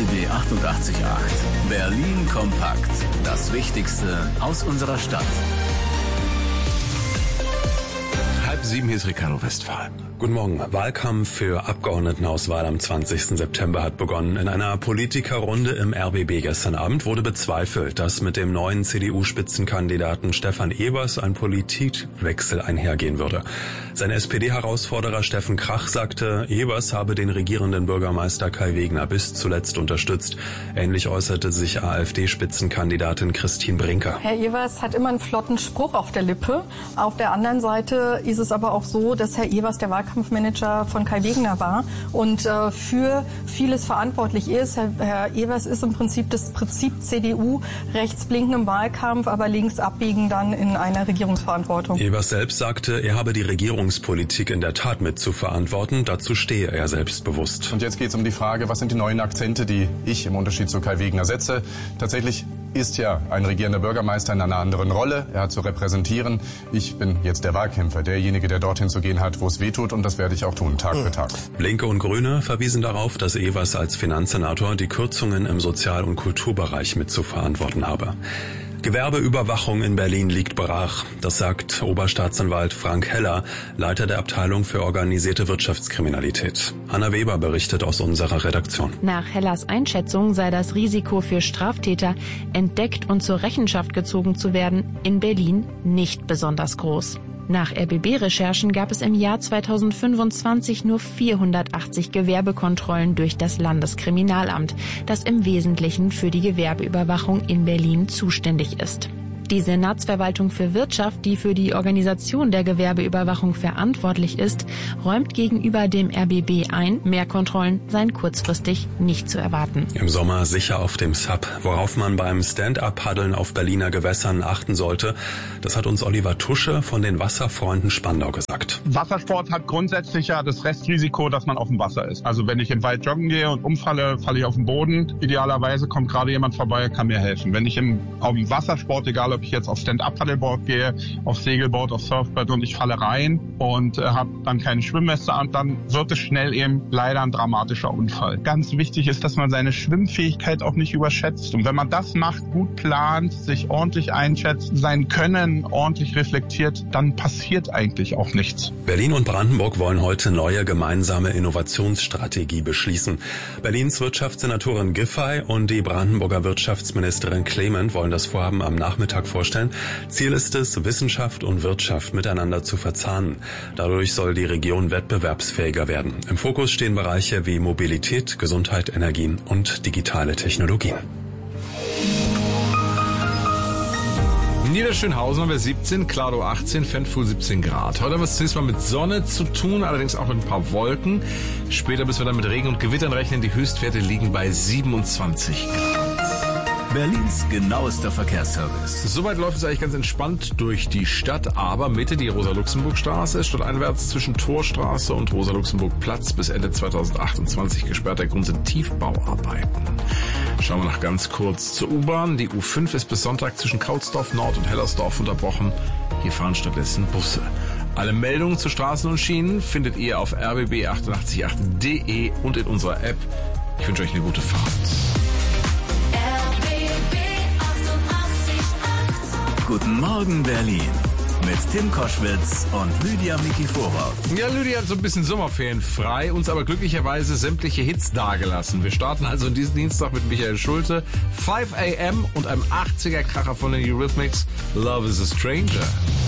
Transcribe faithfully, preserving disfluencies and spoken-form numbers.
B B achtundachtzig Komma acht. Berlin kompakt. Das Wichtigste aus unserer Stadt. Halb sieben, hier ist Ricardo Westphal. Guten Morgen. Wahlkampf für Abgeordnetenauswahl am zwanzigsten September hat begonnen. In einer Politikerrunde im R B B gestern Abend wurde bezweifelt, dass mit dem neuen C D U-Spitzenkandidaten Stefan Evers ein Politikwechsel einhergehen würde. Sein S P D-Herausforderer Steffen Krach sagte, Evers habe den regierenden Bürgermeister Kai Wegner bis zuletzt unterstützt. Ähnlich äußerte sich AfD-Spitzenkandidatin Christine Brinker. Herr Evers hat immer einen flotten Spruch auf der Lippe. Auf der anderen Seite ist es aber auch so, dass Herr Evers der Wahlkampfmanager von Kai Wegner war und äh, für vieles verantwortlich ist. Herr, Herr Evers ist im Prinzip das Prinzip C D U, rechts blinken im Wahlkampf, aber links abbiegen dann in einer Regierungsverantwortung. Evers selbst sagte, er habe die Regierungspolitik in der Tat mit zu verantworten. Dazu stehe er selbstbewusst. Und jetzt geht es um die Frage, was sind die neuen Akzente, die ich im Unterschied zu Kai Wegner setze. Tatsächlich ist ja ein regierender Bürgermeister in einer anderen Rolle. Er hat zu repräsentieren. Ich bin jetzt der Wahlkämpfer, derjenige, der dorthin zu gehen hat, wo es weh tut. Und das werde ich auch tun, Tag für Tag. Linke und Grüne verwiesen darauf, dass Evers als Finanzsenator die Kürzungen im Sozial- und Kulturbereich mit zu verantworten habe. Gewerbeüberwachung in Berlin liegt brach. Das sagt Oberstaatsanwalt Frank Heller, Leiter der Abteilung für organisierte Wirtschaftskriminalität. Hanna Weber berichtet aus unserer Redaktion. Nach Hellers Einschätzung sei das Risiko für Straftäter, entdeckt und zur Rechenschaft gezogen zu werden, in Berlin nicht besonders groß. Nach R B B-Recherchen gab es im Jahr zweitausendfünfundzwanzig nur vierhundertachtzig Gewerbekontrollen durch das Landeskriminalamt, das im Wesentlichen für die Gewerbeüberwachung in Berlin zuständig ist. Die Senatsverwaltung für Wirtschaft, die für die Organisation der Gewerbeüberwachung verantwortlich ist, räumt gegenüber dem R B B ein, mehr Kontrollen seien kurzfristig nicht zu erwarten. Im Sommer sicher auf dem Sub. Worauf man beim Stand-up-Paddeln auf Berliner Gewässern achten sollte, das hat uns Oliver Tusche von den Wasserfreunden Spandau gesagt. Wassersport hat grundsätzlich ja das Restrisiko, dass man auf dem Wasser ist. Also wenn ich im Wald joggen gehe und umfalle, falle ich auf den Boden. Idealerweise kommt gerade jemand vorbei, kann mir helfen. Wenn ich im, auf dem Wassersport, egal ob ich jetzt auf Stand-up-Paddleboard gehe, auf Segelboard, auf Surfboard und ich falle rein und äh, habe dann keine Schwimmweste an, dann wird es schnell eben leider ein dramatischer Unfall. Ganz wichtig ist, dass man seine Schwimmfähigkeit auch nicht überschätzt. Und wenn man das macht, gut plant, sich ordentlich einschätzt, sein Können ordentlich reflektiert, dann passiert eigentlich auch nichts. Berlin und Brandenburg wollen heute neue gemeinsame Innovationsstrategie beschließen. Berlins Wirtschaftssenatorin Giffey und die Brandenburger Wirtschaftsministerin Clement wollen das Vorhaben am Nachmittag vorstellen. Ziel ist es, Wissenschaft und Wirtschaft miteinander zu verzahnen. Dadurch soll die Region wettbewerbsfähiger werden. Im Fokus stehen Bereiche wie Mobilität, Gesundheit, Energien und digitale Technologien. Niederschönhausen haben wir siebzehn, Klado achtzehn, Fenfuhl siebzehn Grad. Heute haben wir es zunächst mal mit Sonne zu tun, allerdings auch mit ein paar Wolken. Später müssen wir dann mit Regen und Gewittern rechnen. Die Höchstwerte liegen bei siebenundzwanzig Grad. Berlins genauester Verkehrsservice. Soweit läuft es eigentlich ganz entspannt durch die Stadt, aber Mitte die Rosa-Luxemburg-Straße, stadteinwärts zwischen Torstraße und Rosa-Luxemburg-Platz bis Ende zweitausendachtundzwanzig gesperrt. Der Grund sind Tiefbauarbeiten. Schauen wir noch ganz kurz zur U-Bahn. Die U fünf ist bis Sonntag zwischen Kautsdorf Nord und Hellersdorf unterbrochen. Hier fahren stattdessen Busse. Alle Meldungen zu Straßen und Schienen findet ihr auf r b b achtundachtzig Komma acht punkt d e und in unserer App. Ich wünsche euch eine gute Fahrt. Guten Morgen Berlin mit Tim Koschwitz und Lydia Mikiforov. Ja, Lydia hat so ein bisschen Sommerferien frei, uns aber glücklicherweise sämtliche Hits dagelassen. Wir starten also in diesen Dienstag mit Michael Schulte, five a m und einem achtziger Kracher von den Eurythmics, Love is a Stranger.